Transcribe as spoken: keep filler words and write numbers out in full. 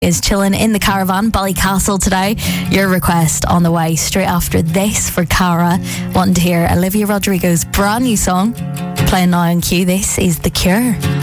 is chilling in the caravan, Ballycastle today. Your request on the way straight after this for Cara, wanting to hear Olivia Rodrigo's brand new song. Playing now on Q, this is The Cure.